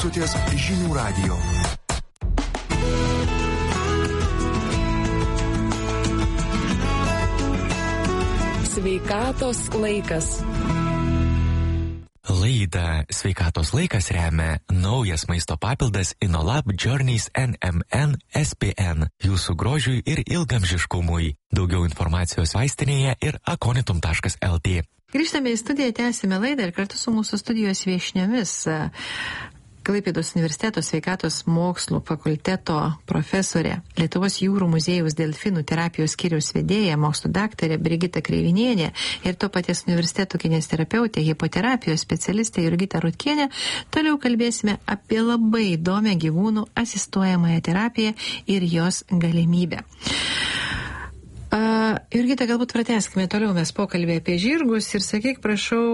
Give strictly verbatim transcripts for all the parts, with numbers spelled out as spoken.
klausotės Žinių radijo. Sveikatos laikas. Laidą Sveikatos laikas remia naujas maisto papildas Inolab Journeys N M N S P N jūsų grožiui ir ilgamžiškumui. Daugiau informacijos vaistinėje ir akonitum taškas L T. Grįžtame į studiją, tęsime laidą ir kartu su mūsų studijos viešniomis Klaipėdos universiteto sveikatos mokslų fakulteto profesorė, Lietuvos jūrų muziejaus delfinų terapijos skyriaus vedėja, mokslų daktarė Brigita Kreivinienė ir to paties universiteto kineziterapeutė, hipoterapijos specialistė Jurgita Rutkienė. Toliau kalbėsime apie labai įdomią gyvūnų asistuojamąją terapiją ir jos galimybę. Uh, Jurgita, galbūt pratęskime toliau mes pokalbį apie žirgus ir sakyk, prašau,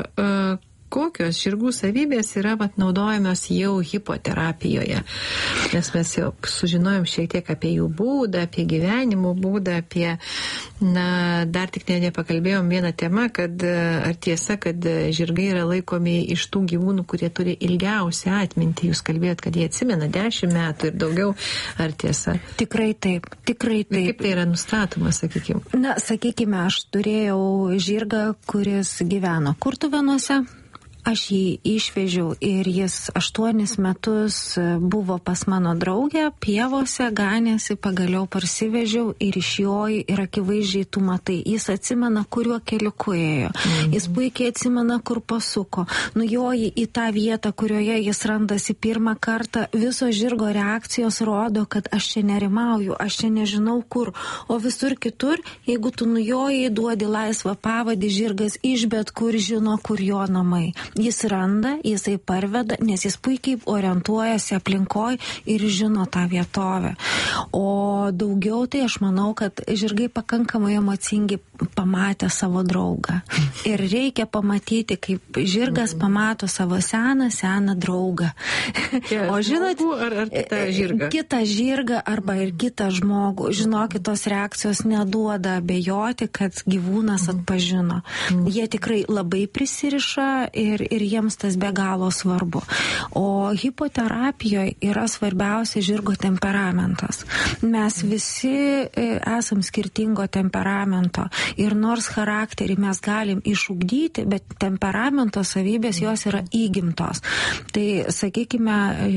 uh, kokios žirgų savybės yra vat, naudojamos jau hipoterapijoje. Nes mes jau sužinojom šiek tiek apie jų būdą, apie gyvenimo būdą, apie, na, dar tik ne, nepakalbėjom vieną temą, kad ar tiesa, kad žirgai yra laikomi iš tų gyvūnų, kurie turi ilgiausią atmintį. Jūs kalbėjot, kad jie atsimena dešimt metų ir daugiau. Ar tiesa? Tikrai taip, tikrai taip. Kaip tai yra nustatoma, sakykime? Na, sakykime, aš turėjau žirgą, kuris gyveno Kurtuvėnuose. Aš jį išvežiau ir jis aštuonis metus buvo pas mano draugę, pievose, ganėsi, pagaliau parsivežiau ir iš jo ir akivaizdžiai tu matai, jis atsimena, kuriuo keliuku ėjo. Mhm. Jis puikiai atsimena, kur pasuko. Nujoji į tą vietą, kurioje jis randasi pirmą kartą, viso žirgo reakcijos rodo, kad aš čia nerimauju, aš čia nežinau kur. O visur kitur, jeigu tu nujoji, duodi laisvą pavadį, žirgas iš bet kur žino, kur jo namai. Jis randa, jisai parveda, nes jis puikiai orientuojasi aplinkoj ir žino tą vietovę. O daugiau tai aš manau, kad žirgai pakankamai emocingi pamatė savo draugą. Ir reikia pamatyti, kaip žirgas pamato savo seną, seną draugą. Ja, o žinot, ar, ar kitą žirgą? Kitą žirgą arba ir kitą žmogų. Žinokit, tos reakcijos neduoda abejoti, kad gyvūnas atpažino. Jie tikrai labai prisiriša ir ir jiems tas be galo svarbu. O hipoterapijoje yra svarbiausia žirgo temperamentas. Mes visi esam skirtingo temperamento ir nors charakterį mes galim išugdyti, bet temperamento savybės jos yra įgimtos. Tai, sakykime,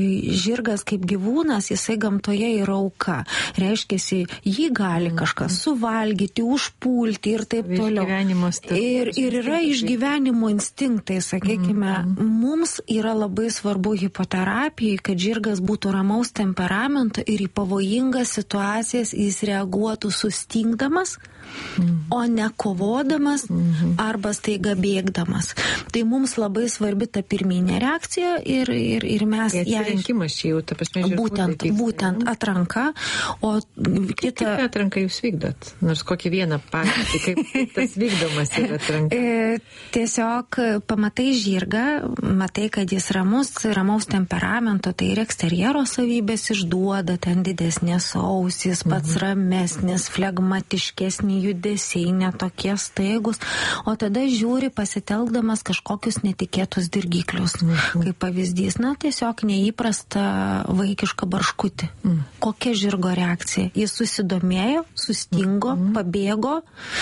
žirgas kaip gyvūnas, jisai gamtoje yra auka. Reiškiasi, jį gali kažkas suvalgyti, užpulti ir taip toliau. Ir, ir yra išgyvenimo instinktai, sakykime, Mm-hmm. mums yra labai svarbu hipoterapijai, kad žirgas būtų ramaus temperamento ir į pavojingas situacijas jis reaguotų sustingdamas, mm-hmm. o ne kovodamas mm-hmm. arba staiga bėgdamas. Tai mums labai svarbi ta pirminė reakcija ir, ir, ir mes... Atsirinkimas čia jau, ta prasme, žirgų. Būtent, būtent atranka, o kita... Kaip atranką jūs vykdot? Nors kokį vieną pavyzdį, kaip tas vykdomas yra atranka? E, tiesiog pamatai žirgą, matai, kad jis ramus, ramaus temperamento, tai ir eksterjero savybės išduoda, ten didesnės ausys, pats mhm. ramesnis, flegmatiškesni judesiai, netokie staigus, o tada žiūri pasitelkdamas kažkokius netikėtus dirgiklius. Mhm. Kaip pavyzdys, na, tiesiog neįprasta vaikiška barškutį. Mhm. Kokia žirgo reakcija? Jis susidomėjo, sustingo, mhm. pabėgo,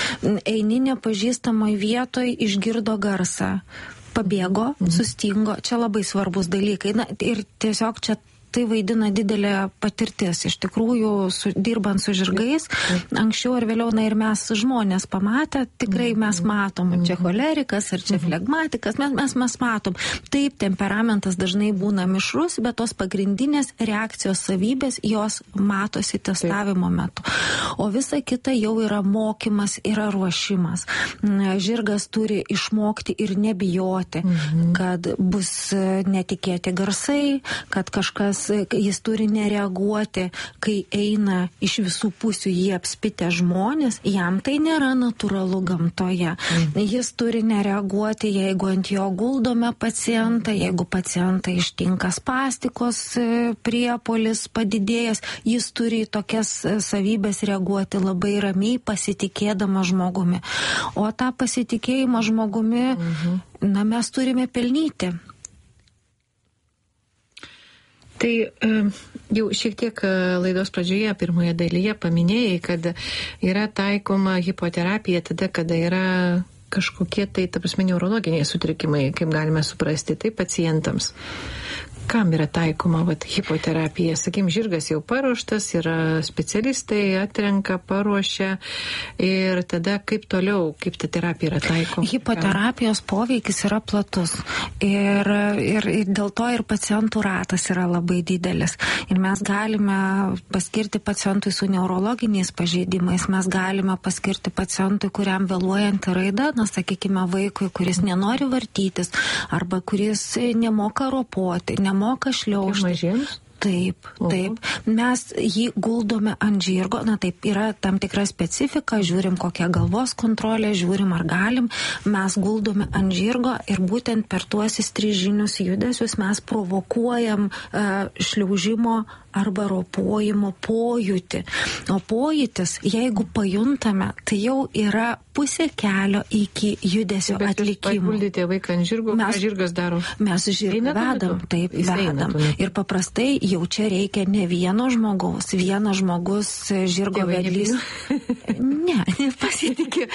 eini nepažįstamoj vietoj, išgirdo garsą. Pabėgo, sustingo, čia labai svarbus dalykai. Na, ir tiesiog čia tai vaidina didelė patirtis. Iš tikrųjų, su, dirbant su žirgais, anksčiau ar vėliau, na ir mes žmonės pamatę, tikrai mes matom, ar čia cholerikas, ar čia flegmatikas, mes, mes, mes matom. Taip, temperamentas dažnai būna mišrus, bet tos pagrindinės reakcijos savybės, jos matosi testavimo metu. O visa kita jau yra mokymas, yra ruošimas. Žirgas turi išmokti ir nebijoti, mhm. kad bus netikėti garsai, kad kažkas jis turi nereaguoti, kai eina iš visų pusių jį apspitę žmonės, jam tai nėra natūralu gamtoje. Mm. Jis turi nereaguoti, jeigu ant jo guldome pacientą, jeigu pacientą ištinka spastikos priepuolis padidėjęs, jis turi tokias savybės reaguoti labai ramiai, pasitikėdama žmogumi. O tą pasitikėjimą žmogumi, mm-hmm. na, mes turime pelnyti. Tai jau šiek tiek laidos pradžioje, pirmoje dalyje paminėjai, kad yra taikoma hipoterapija tada, kada yra kažkokie tai, ta prasme, neurologiniai sutrikimai, kaip galime suprasti, tai pacientams. Kam yra taikoma vat, hipoterapija? Sakykim, žirgas jau paruoštas, yra specialistai, atrenka, paruošia ir tada kaip toliau, kaip ta terapija yra taikoma? Hipoterapijos poveikis yra platus ir, ir, ir dėl to ir pacientų ratas yra labai didelis. Ir mes galime paskirti pacientui su neurologiniais pažeidimais, mes galime paskirti pacientui, kuriam vėluojanti raida, na, sakykime, vaikui, kuris nenori vartytis arba kuris nemoka ropoti, nemoka šliaužti. Taip, taip. Mes jį guldome ant žirgo, na taip, yra tam tikra specifika, žiūrim kokią galvos kontrolę, žiūrim ar galim, mes guldome ant žirgo ir būtent per tuos įstrižinius judesius mes provokuojam uh, šliaužimo arba ropojimo pojūtį. O pojūtis, jeigu pajuntame, tai jau yra pusė kelio iki judesio bet atlikimo. Bet jūs paguldėte vaiką ant žirgo, ką žirgas daro? Mes žirgą vedam, taip, vedam. Ir paprastai jau čia reikia ne vieno žmogaus, vienas žmogus žirgo vedlys. Ne, nepasitikė.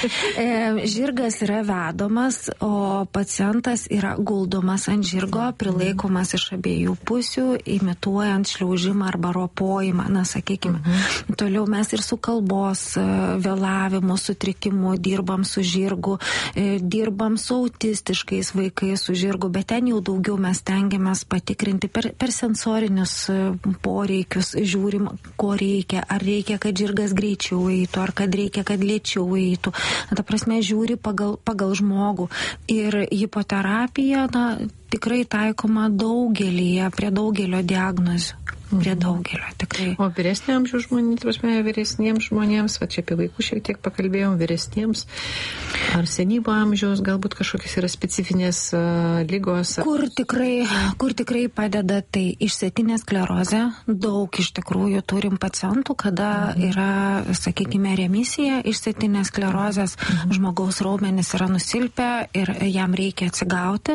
Žirgas yra vedomas, o pacientas yra guldomas ant žirgo, prilaikomas iš abiejų pusių, imituojant šliaužimą arba ropojimą, na, sakykime. Mhm. Toliau mes ir su kalbos vėlavimu, sutrikimu dirbam su žirgu, dirbam su autistiškais vaikais su žirgu, bet ten jau daugiau mes tengiamės patikrinti per, per sensorinius poreikius, žiūrim, ko reikia, ar reikia, kad žirgas greičiau eitų, ar kad reikia, kad lėčiau eitų. Ta prasme, žiūri pagal, pagal žmogų. Ir hipoterapija, na, tikrai taikoma daugelyje, prie daugelio diagnozių. Prie daugelio, tikrai. O vyresnio amžiaus žmonėms, prasme, vyresniems žmonėms, va čia apie vaikų šiek tiek pakalbėjom, vyresniems, ar senyvo amžiaus, galbūt kažkokios yra specifinės uh, lygos? Ar... Kur tikrai, kur tikrai padeda, tai išsėtinė sklerozė, daug iš tikrųjų turim pacientų, kada mhm. yra, sakykime, remisija išsėtinės sklerozės, mhm. žmogaus raumenys yra nusilpę ir jam reikia atsigauti.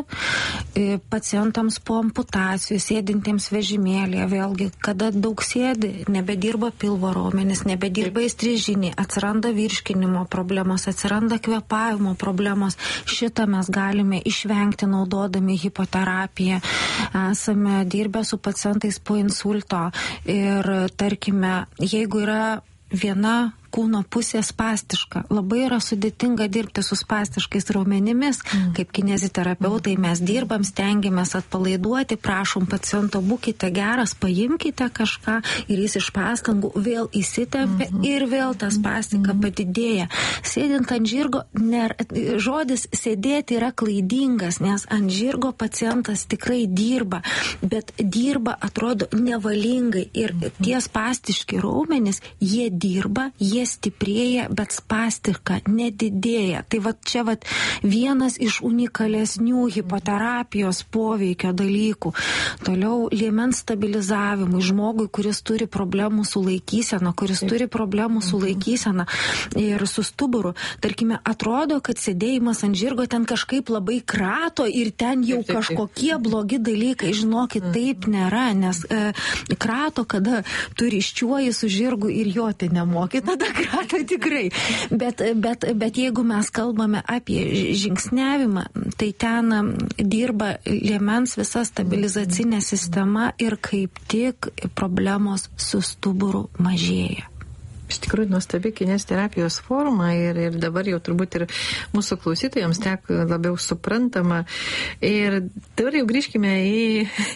Pacientams po amputacijų, sėdintiems vežimėlėje, vėlgi kada daug sėdi, nebedirba pilvo raumenys, nebedirba įstrižiniai, atsiranda virškinimo problemos, atsiranda kvėpavimo problemos. Šitą mes galime išvengti naudodami hipoterapiją. Esame dirbę su pacientais po insulto ir, tarkime, jeigu yra viena kūno pusė spastiška. Labai yra sudėtinga dirbti su spastiškais raumenimis, mm. kaip kineziterapeutai mes dirbam, stengiamės atpalaiduoti, prašom paciento, būkite geras, paimkite kažką ir jis iš pastangų vėl įsitempia mm-hmm. ir vėl ta spastika mm-hmm. padidėja. Sėdint ant žirgo, ner, žodis sėdėti yra klaidingas, nes ant žirgo pacientas tikrai dirba, bet dirba, atrodo, nevalingai ir mm-hmm. tie spastiški raumenys, jie dirba, jie stiprėja, bet spastika nedidėja. Tai va čia va vienas iš unikalesnių hipoterapijos poveikio dalykų. Toliau liemens stabilizavimui žmogui, kuris turi problemų su laikysena, kuris turi problemų su laikysena ir su stuburu. Tarkime, atrodo, kad sėdėjimas ant žirgo ten kažkaip labai krato ir ten jau kažkokie blogi dalykai. Žinokit, taip nėra, nes e, krato, kada tu ryščiuoji su žirgu ir jo tai nemoki, tada krato tikrai. Bet, bet, bet jeigu mes kalbame apie žingsniavimą, tai ten dirba liemens visa stabilizacinė sistema ir kaip tik problemos su stuburu mažėja. Iš tikrųjų, nuostabi kineziterapijos forma ir, ir dabar jau turbūt ir mūsų klausytojams teko labiau suprantama. Ir dabar jau grįžkime į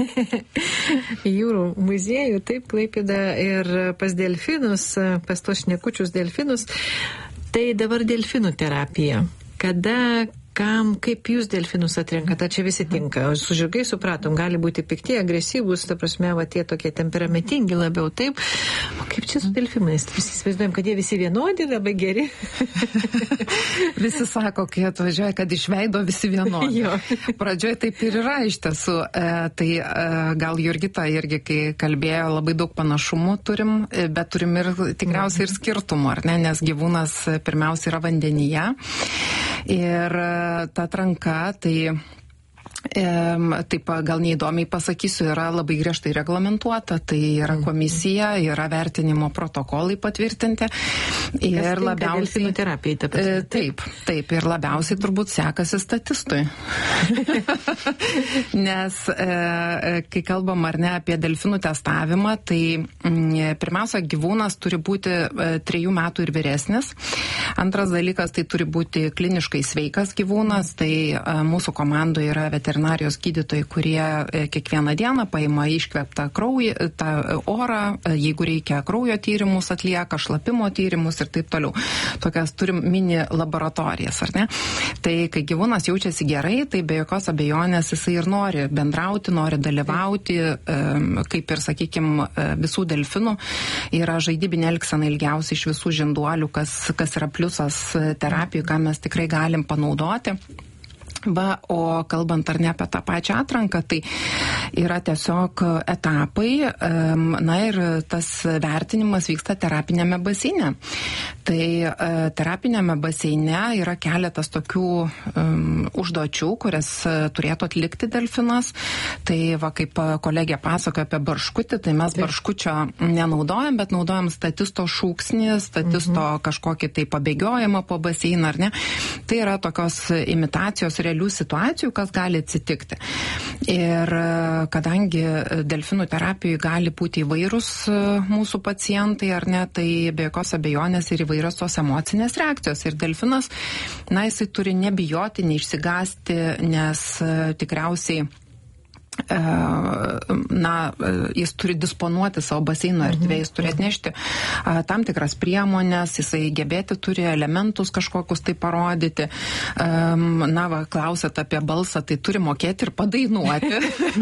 jūrų muziejų, taip, Klaipėdą ir pas delfinus, pas tos šnekučius delfinus. Tai dabar delfinų terapija. Kada, kam, kaip jūs delfinus atrenkate, čia visi tinka. Su žirgai supratom, gali būti pikti, agresyvūs, ta prasme, va, tie tokie temperamentingi labiau, taip. O kaip čia su delfinais? Visi įsivaizduojam, kad jie visi vienodi, labai geri. Visi sako, kai atvažiuoja, kad iš veido visi vienodi. Pradžioje taip ir yra iš tiesų. E, tai e, gal Jurgita irgi, kai kalbėjo, labai daug panašumų turim, bet turim ir tikriausiai ir skirtumų, ar ne? Nes gyvūnas pirmiausia yra vandenyje. Ir ta atranka, tai Taip, gal neįdomiai pasakysiu, yra labai griežtai reglamentuota, tai yra komisija, yra vertinimo protokolai patvirtinti ir labiausiai... Delfinų terapijai, ta prasme. Taip, taip, ir labiausiai turbūt sekasi statistui. Nes kai kalbam ar ne apie delfinų testavimą, tai pirmiausia, gyvūnas turi būti trejų metų ir vyresnis. Antras dalykas, tai turi būti kliniškai sveikas gyvūnas, tai mūsų komandoje yra veterinarijos gydytojai, kurie kiekvieną dieną paima iškveptą kraują, tą orą, jeigu reikia kraujo tyrimus atlieka, šlapimo tyrimus ir taip toliau. Tokias turim mini laboratorijas, ar ne? Tai kai gyvūnas jaučiasi gerai, tai be jokios abejonės jisai ir nori bendrauti, nori dalyvauti, kaip ir, sakykime, visų delfinų yra žaidybinė elgsena ilgiausiai iš visų žinduolių, kas, kas yra pliusas terapijų, ką mes tikrai galim panaudoti. Va, o kalbant ar ne apie tą pačią atranką, tai yra tiesiog etapai, na ir tas vertinimas vyksta terapinėme baseine. Tai terapinėme baseine yra keletas tokių um, užduočių, kurias turėtų atlikti delfinas. Tai va, kaip kolegė pasakoja apie barškutį, tai mes barškučio nenaudojam, bet naudojam statisto šūksnį, statisto mhm. kažkokį tai pabėgiojimą po baseiną, ar ne. Tai yra tokios imitacijos realių situacijų, kas gali atsitikti. Ir kadangi delfinų terapijai gali būti įvairūs mūsų pacientai, ar ne, tai be jokios abejonės ir įvairios tos emocinės reakcijos. Ir delfinas, na, jisai turi nebijoti, neišsigąsti, nes tikriausiai na, jis turi disponuoti savo baseino erdvėje, jis turi atnešti tam tikras priemonės, jisai gebėti turi elementus kažkokius tai parodyti. Na, va, klausėt apie balsą, tai turi mokėti ir padainuoti.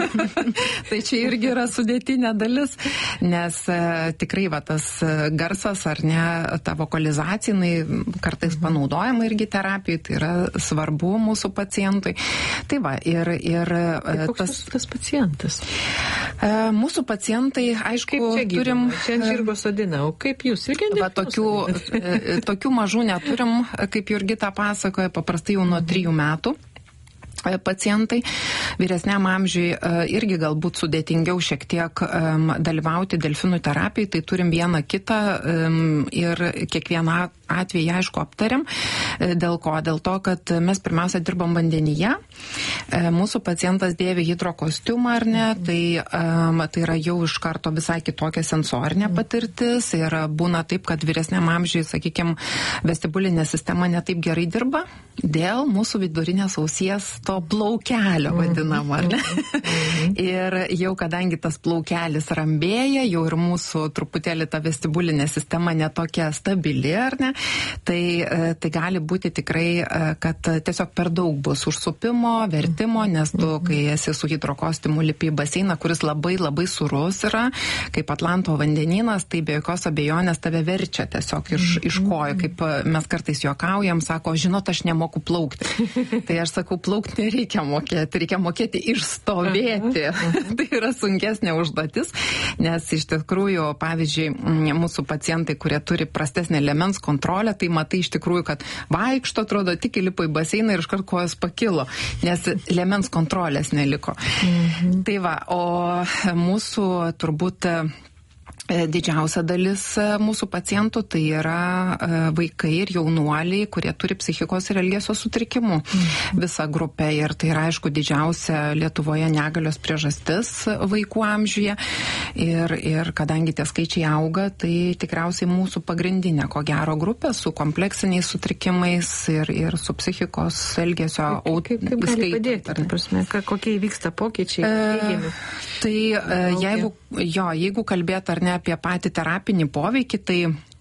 Tai čia irgi yra sudėtinė dalis, nes tikrai va, tas garsas ar ne, ta vokalizacija, jinai kartais panaudojama irgi terapijai, tai yra svarbu mūsų pacientui. Tai va, ir, ir tai tas, tas pacientas? Mūsų pacientai, aišku, turim... Čia ant žirgo sodina, o kaip jūs? Va, tokių, tokių mažų neturim, kaip Jurgita pasakoja, paprastai jau nuo trijų metų. Pacientai vyresniam amžiui irgi galbūt sudėtingiau šiek tiek dalyvauti delfinų terapijai, tai turim vieną kitą ir kiekvieną atvejį, aišku, aptariam. Dėl ko? Dėl to, kad mes pirmiausia dirbam vandenyje. Mūsų pacientas dėvi hidrokostiumą, ar ne, tai, tai yra jau iš karto visai kitokia sensorinė patirtis ir būna taip, kad vyresniam amžiui, sakykime, vestibulinė sistema netaip gerai dirba dėl mūsų vidurinės ausies to plaukelio vadinamo, ar ne? Ir jau kadangi tas plaukelis rambėja, jau ir mūsų truputėlį ta vestibulinė sistema netokia stabili, ar ne? Tai, tai gali būti tikrai, kad tiesiog per daug bus užsupimo, vertimo, nes tu, kai esi su hidrokostiumu lipi į baseiną, kuris labai labai surus yra, kaip Atlanto vandenynas, tai be jokios abejonės tave verčia tiesiog iš, iš kojų, kaip mes kartais juokaujam, sako, žinot, aš nemoku plaukti. Tai aš sakau, plaukti nereikia mokėti, reikia mokėti išstovėti. Tai yra sunkesnė užduotis, nes iš tikrųjų, pavyzdžiui, mūsų pacientai, kurie turi prastesnę liemens kontrolę, tai matai iš tikrųjų, kad vaikšto, atrodo, tik įlipo į baseiną ir iškart kojos pakilo, nes liemens kontrolės neliko. Mhm. Tai va, o mūsų turbūt didžiausia dalis mūsų pacientų tai yra vaikai ir jaunuoliai, kurie turi psichikos ir elgesio sutrikimų. Mhm. Visa grupė ir tai yra, aišku, didžiausia Lietuvoje negalios priežastis vaikų amžiuje. Ir, ir kadangi tie skaičiai auga, tai tikriausiai mūsų pagrindinė, ko gero, grupė su kompleksiniais sutrikimais ir, ir su psichikos elgesio kaip, kaip gali padėti, ta prasme, kokie vyksta pokyčiai? E, tai e, jeigu, jo, jeigu kalbėt ar ne apie patį terapinį poveikį, tai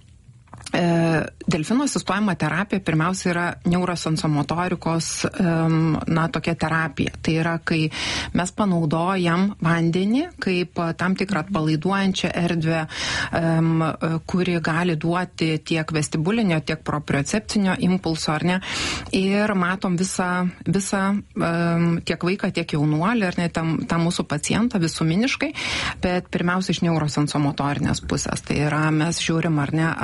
delfino asistuojama terapija pirmiausia yra neurosensomotorikos na, tokia terapija. Tai yra, kai mes panaudojam vandenį kaip tam tikrą atpalaiduojančią erdvę, kuri gali duoti tiek vestibulinio, tiek propriocepcinio impulso, ar ne. Ir matom visą, visą tiek vaiką, tiek jaunuolį, ar ne, tam, tam mūsų pacientą visuminiškai, bet pirmiausia iš neurosensomotorinės pusės. Tai yra, mes žiūrim, ar ne, ar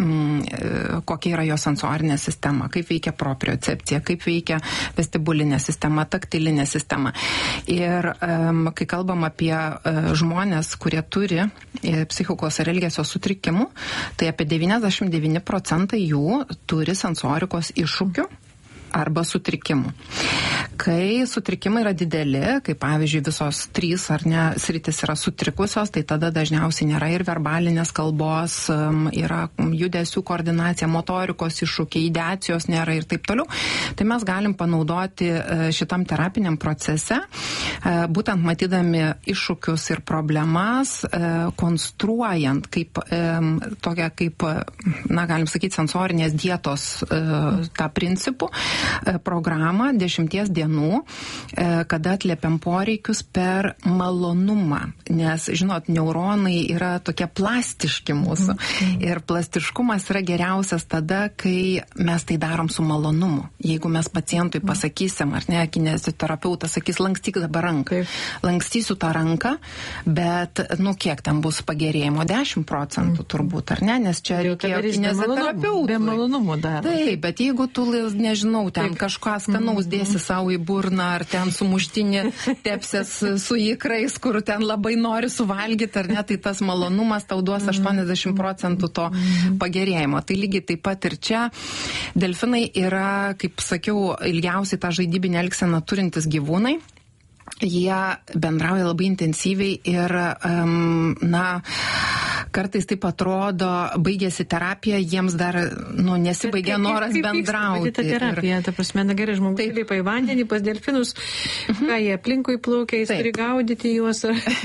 mm, kokia yra jo sensorinė sistema, kaip veikia propriocepcija, kaip veikia vestibulinė sistema, taktilinė sistema. Ir um, kai kalbam apie uh, žmonės, kurie turi uh, psichikos ar elgesio sutrikimų, tai apie devyniasdešimt devyni procentai jų turi sensorikos iššūkių arba sutrikimų. Kai sutrikimai yra dideli, kaip pavyzdžiui visos trys ar ne sritis yra sutrikusios, tai tada dažniausiai nėra ir verbalinės kalbos, yra judesių koordinacija, motorikos iššūkiai, ideacijos nėra ir taip toliau. Tai mes galim panaudoti šitam terapiniam procese, būtent matydami iššūkius ir problemas, konstruojant kaip tokia kaip, na, galim sakyti, sensorinės dietos tą principų programą dešimties dienų, kada atliepiam poreikius per malonumą. Nes, žinot, neuronai yra tokie plastiški mūsų. Mm. Ir plastiškumas yra geriausias tada, kai mes tai darom su malonumu. Jeigu mes pacientui pasakysim, ar ne, kineziterapeutas sakys, lankstyk dabar ranką. Lankstysiu tą ranką, bet, nu, kiek ten bus pagerėjimo? dešimt procentų turbūt, ar ne? Nes čia reikėjo kineziterapeutui. Be malonumo dar. Taip, bet jeigu tu, nežinau, ten Taip. kažką skanaus dėsi savo į burną, ar ten sumuštinį tepsės su ikrais, kur ten labai nori suvalgyti, ar ne, tai tas malonumas tau duos aštuoniasdešimt procentų to pagerėjimo. Tai lygiai taip pat ir čia delfinai yra, kaip sakiau, ilgiausiai tą žaidybinę elgseną turintis gyvūnai. Jie bendrauja labai intensyviai ir, um, na, kartais taip atrodo, baigėsi terapija, jiems dar, nu, nesibaigė kaip, noras kaip, kaip bendrauti. Kaip ta terapija, ta prasme, na gerai, žmogus lipa į vandenį pas delfinus, uh-huh. ką jie aplinkui plaukia, jis taip. turi gaudyti juos,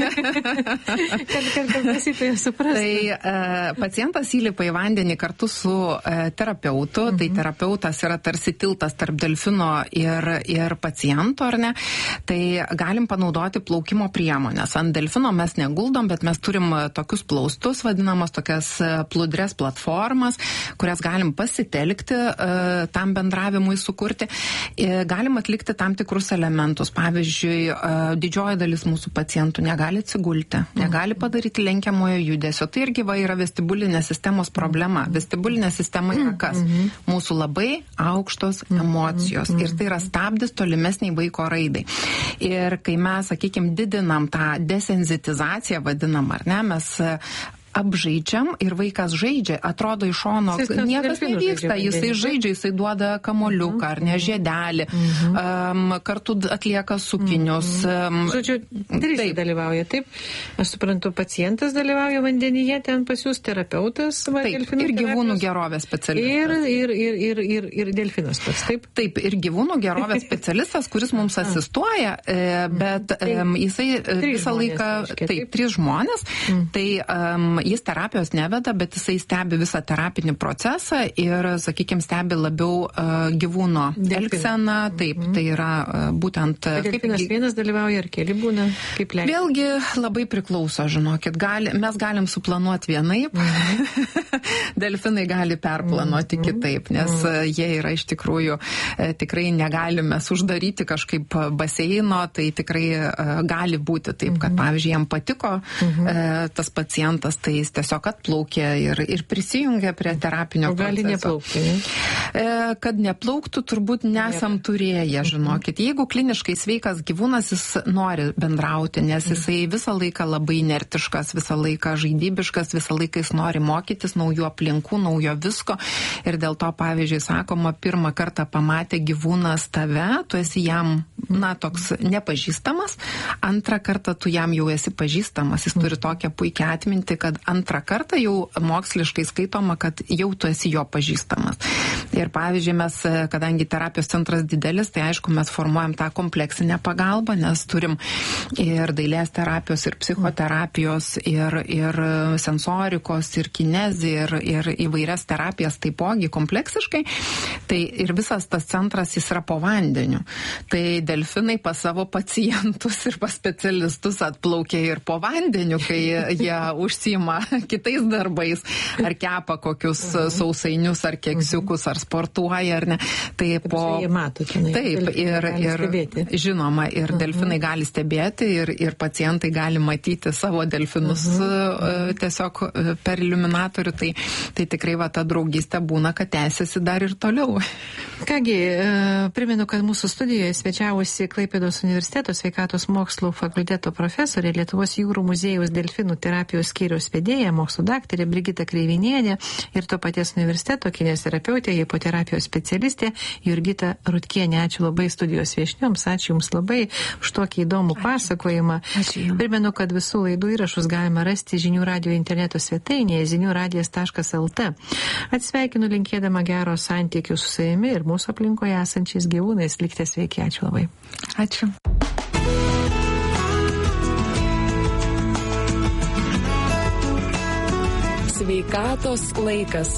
kad, kad klausytojai suprastų. Tai uh, pacientas įlipa į vandenį kartu su uh, terapeutu, uh-huh. tai terapeutas yra tarsi tiltas tarp delfino ir, ir paciento, ar ne? Tai galim panaudoti plaukimo priemonės. Ant delfino mes neguldom, bet mes turim tokius plaustus, vadinamos tokias plūdres platformas, kurias galim pasitelkti uh, tam bendravimui sukurti. E, galim atlikti tam tikrus elementus. Pavyzdžiui, uh, didžioji dalis mūsų pacientų negali atsigulti, negali padaryti lenkiamojo judesio. Tai irgi va yra vestibulinės sistemos problema. Vestibulinė sistema yra kas? Mūsų labai aukštos emocijos. Ir tai yra stabdis tolimesniai vaiko raidai. Ir kai mes, sakykime, didinam tą desenzitizaciją, vadinam, ar ne, mes apžaidžiam ir vaikas žaidžia, atrodo iš šono, niekas nevyksta, jisai žaidžia, jisai duoda kamoliuką ar ne žiedelį, mhm. um, kartu atlieka sukinius. Um, Žodžiu, trys dalyvauja, taip? Aš suprantu, pacientas dalyvauja vandenyje, ten pas jūs terapeutas, va, taip, ir gyvūnų gerovės specialistas. Ir, ir, ir, ir, ir, ir delfinas pats, taip? Taip, ir gyvūnų gerovės specialistas, kuris mums asistuoja, bet um, jisai visą laiką, taip, taip, trys žmonės, mm. tai um, jis terapijos neveda, bet jisai stebi visą terapinį procesą ir, sakykime, stebi labiau uh, gyvūno elgseną. Taip, mm-hmm. tai yra uh, būtent... Bet delfinas kaip, vienas dalyvauja ar keli būna? Kaip leidžia? Vėlgi labai priklauso, žinokit. Gali, mes galim suplanuoti vienaip, mm-hmm. delfinai gali perplanuoti mm-hmm. kitaip, nes mm-hmm. jie yra iš tikrųjų, e, tikrai negalime uždaryti kažkaip baseino, tai tikrai e, gali būti taip, kad, mm-hmm. pavyzdžiui, jam patiko mm-hmm. e, tas pacientas, tai jis tiesiog atplaukė ir, ir prisijungė prie terapinio proceso. O gali neplaukti, ne? E, kad neplauktų, turbūt nesam turėję, žinokit. Jeigu kliniškai sveikas gyvūnas, jis nori bendrauti, nes jisai visą laiką labai inertiškas, visą laiką žaidybiškas, visą laiką jis nori mokytis naujų aplinkų, naujo visko. Ir dėl to, pavyzdžiui, sakoma, pirmą kartą pamatė gyvūnas tave, tu esi jam, na, toks nepažįstamas, antrą kartą tu jam jau esi pažįstamas, jis turi tokią puikią atmintį, kad antrą kartą jau moksliškai skaitoma, kad jau tu esi jo pažįstamas. Ir pavyzdžiui, mes, kadangi terapijos centras didelis, tai aišku, mes formuojam tą kompleksinę pagalbą, nes turim ir dailės terapijos, ir psichoterapijos, ir, ir sensorikos, ir kinezį, ir, ir įvairias terapijas taipogi kompleksiškai. Tai ir visas tas centras jis yra po vandeniu. Tai delfinai pas savo pacientus ir pas specialistus atplaukia ir po vandeniu, kai jie užsima užsima kitais darbais, ar kepa kokius sausainius, ar keksiukus, ar sportuoja, ar ne. Tai po... Jie mato, tenai. Taip, ir, ir žinoma, ir delfinai gali stebėti, ir, ir pacientai gali matyti savo delfinus uh-huh. tiesiog per iliuminatorių. Tai, tai tikrai va, ta draugystė būna, kad tęsiasi dar ir toliau. Kągi, primenu, kad mūsų studijoje svečiavosi Klaipėdos universiteto sveikatos mokslų fakulteto profesorė, Lietuvos jūrų muziejaus delfinų terapijos skyriaus vedėja, mokslų daktarė Brigita Kreivinienė ir to paties universiteto kineziterapeutė, hipoterapijos specialistė Jurgita Rutkienė. Ačiū labai studijos viešnioms, ačiū Jums labai už tokį įdomų ačiū. pasakojimą. Ačiū Jums. Primenu, kad visų laidų įrašus galima rasti Žinių radijo interneto svetainėje zinių radijas taškas el tė. Atsveikinu linkėdama gero santykių su savimi ir mūsų aplinkoje esančiais gyvūnais. Likite sveiki, ačiū labai. Ačiū. Sveikatos laikas.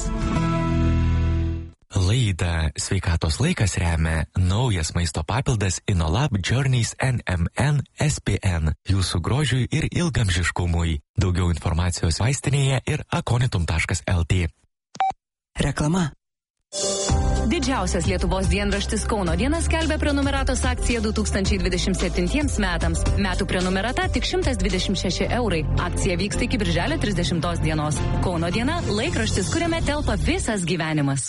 Laidą Sveikatos laikas remia naujas maisto papildas InnoLab Journeys N M N S P N. Jūsų grožiui ir ilgamžiškumui. Daugiau informacijos vaistinėje ir akonitum taškas el tė. Reklama. Didžiausias Lietuvos dienraštis Kauno diena skelbia prenumeratos akciją du tūkstančiai dvidešimt septintiems metams. Metų prenumerata tik šimtas dvidešimt šeši eurai. Akcija vyksta iki birželio trisdešimtos dienos. Kauno diena – laikraštis, kuriame telpa visas gyvenimas.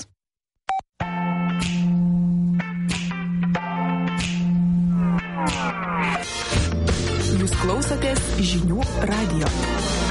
Jūs klausotės Žinių radijo.